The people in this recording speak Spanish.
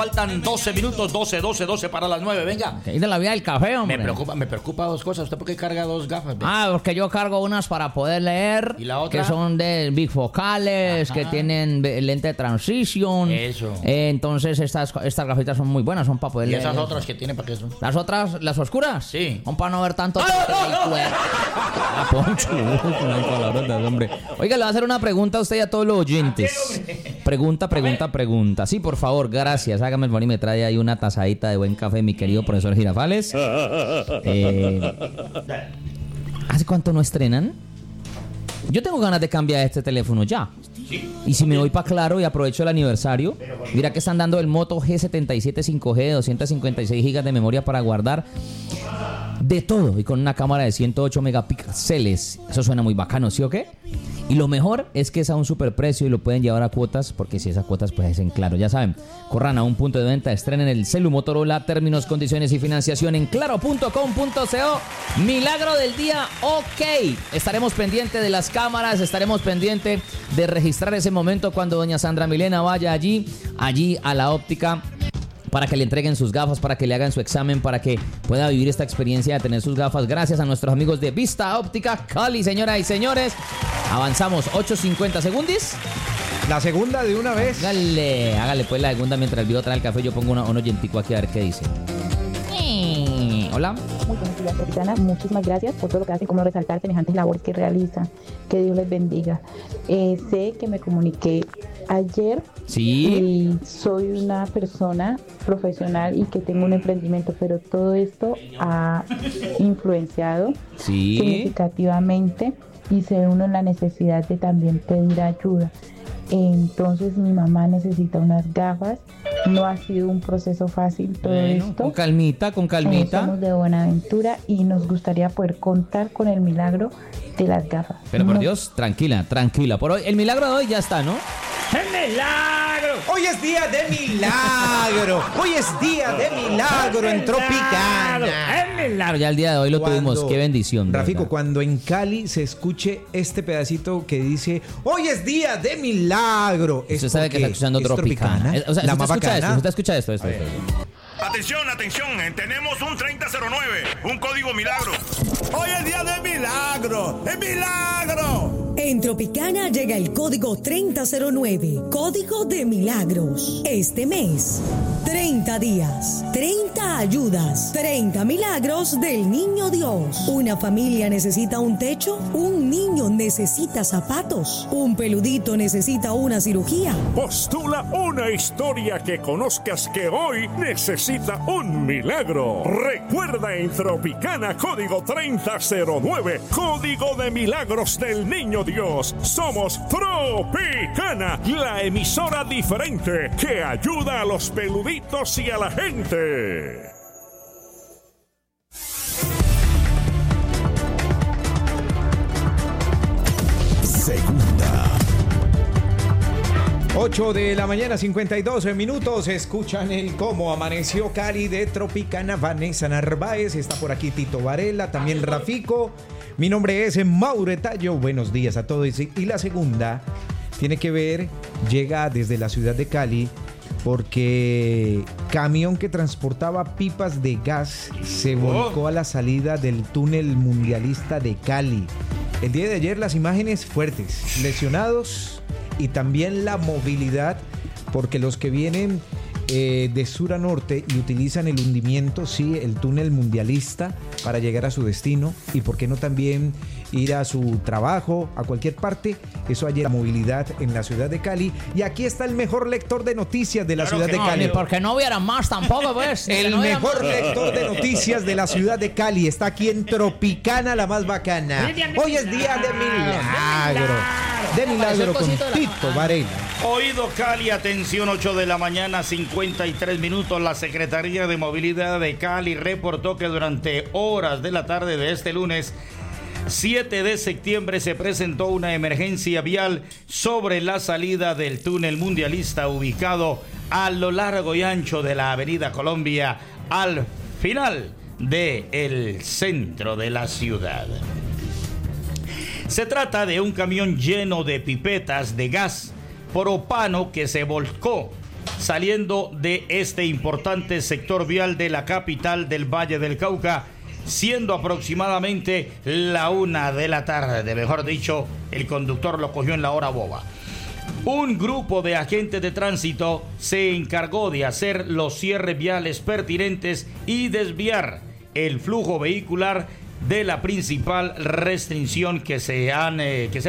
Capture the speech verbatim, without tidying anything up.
Faltan doce minutos, doce, doce, doce para las nueve, venga. ¿Qué dice la vida del café, hombre? Me preocupa, me preocupa dos cosas. ¿Usted por qué carga dos gafas? Ve? Ah, porque yo cargo unas para poder leer. ¿Y la otra? Que son de bifocales, Ajá. que tienen lente de transition. Eso. Eh, entonces estas, estas gafitas son muy buenas, son para poder ¿Y leer. esas otras que tiene para qué son? ¿Las otras, las oscuras? Sí. Son para no ver tanto. Ah, Poncho, no hay palabras, hombre. Oiga, le voy a hacer una pregunta a usted y a todos los oyentes. Pregunta, pregunta, pregunta. Sí, por favor, gracias. Hágame el favor y me trae ahí una tazadita de buen café, mi querido profesor Girafales. Eh, ¿Hace cuánto no estrenan? Yo tengo ganas de cambiar este teléfono ya. Y si me voy para Claro y aprovecho el aniversario, mira que están dando el Moto G setenta y siete cinco G de doscientos cincuenta y seis gigas de memoria para guardar de todo y con una cámara de ciento ocho megapíxeles. Eso suena muy bacano, ¿sí o qué? Y lo mejor es que es a un super precio y lo pueden llevar a cuotas, porque si esas cuotas pues es en Claro, ya saben. Corran a un punto de venta, estrenen el celu Motorola, términos, condiciones y financiación en claro punto com punto co. Milagro del día, ok. Estaremos pendientes de las cámaras, estaremos pendientes de registrar ese momento cuando doña Sandra Milena vaya allí, allí a la óptica, para que le entreguen sus gafas, para que le hagan su examen, para que pueda vivir esta experiencia de tener sus gafas. Gracias a nuestros amigos de Vista Óptica Cali, señoras y señores. Avanzamos, ocho cincuenta segundos. La segunda de una vez. Hágale, hágale pues la segunda mientras el viejo trae el café. Yo pongo una, un oyentico aquí a ver qué dice. Hola. Muy buenos días, Tropicana. Muchísimas gracias por todo lo que hacen, como resaltar semejantes labores que realizan. Que Dios les bendiga. Eh, sé que me comuniqué ayer. Sí. Y soy una persona profesional y que tengo un emprendimiento, pero todo esto ha influenciado Sí. significativamente y se uno en la necesidad de también pedir ayuda. Entonces mi mamá necesita unas gafas. No ha sido un proceso fácil todo Bueno, esto. con calmita, con calmita. Eh, somos de Buenaventura y nos gustaría poder contar con el milagro de las gafas. Pero por No- Dios, tranquila, tranquila. Por hoy, el milagro de hoy ya está, ¿no? ¡El milagro! Hoy es día de milagro. Hoy es día de milagro en Tropicana. El milagro, ya el día de hoy lo Cuando- tuvimos. Qué bendición. de Rafico, verdad. cuando en Cali se escuche este pedacito que dice hoy es día de milagro. es Usted sabe que porque está escuchando es Tropicana. Eh, O sea, la usted más escucha bacana. esto, usted escucha esto, esto, esto, esto. Atención, atención, eh, tenemos un treinta cero nueve, un código milagro. Hoy es día de milagro, es milagro. En Tropicana llega el código treinta cero nueve, código de milagros. Este mes, treinta días, treinta ayudas, treinta milagros del Niño Dios. Una familia necesita un techo, un niño necesita zapatos, un peludito necesita una cirugía. Postula una historia que conozcas que hoy necesita un milagro. Recuerda en Tropicana código treinta cero nueve, código de milagros del Niño Dios. Somos Tropicana, la emisora diferente que ayuda a los peluditos y a la gente. Segunda. ocho de la mañana, cincuenta y dos minutos. Escuchan el Cómo Amaneció Cali de Tropicana. Vanessa Narváez, está por aquí Tito Varela, también Rafico. Mi nombre es Mauro Tallo. Buenos días a todos. Y la segunda tiene que ver, llega desde la ciudad de Cali, porque camión que transportaba pipas de gas se volcó a la salida del túnel mundialista de Cali. El día de ayer las imágenes fuertes, lesionados y también la movilidad, porque los que vienen eh, de sur a norte y utilizan el hundimiento, sí, el túnel mundialista para llegar a su destino, y por qué no también ir a su trabajo, a cualquier parte. Eso ayer, la movilidad en la ciudad de Cali. Y aquí está el mejor lector de noticias de la Claro ciudad que de no, Cali. Ni porque no hubiera más tampoco, pues. Ni que El no hubiera mejor más. lector de noticias de la ciudad de Cali está aquí en Tropicana, la más bacana. Hoy es día de milagro. De milagro con Tito Varela. Oído Cali, atención, ocho de la mañana, cincuenta y tres minutos. La Secretaría de Movilidad de Cali reportó que durante horas de la tarde de este lunes siete de septiembre se presentó una emergencia vial sobre la salida del túnel mundialista ubicado a lo largo y ancho de la Avenida Colombia, al final del centro de la ciudad. Se trata de un camión lleno de pipetas de gas propano que se volcó saliendo de este importante sector vial de la capital del Valle del Cauca, siendo aproximadamente la una de la tarde. Mejor dicho, el conductor lo cogió en la hora boba. Un grupo de agentes de tránsito se encargó de hacer los cierres viales pertinentes y desviar el flujo vehicular de la principal restricción que se han eh, que se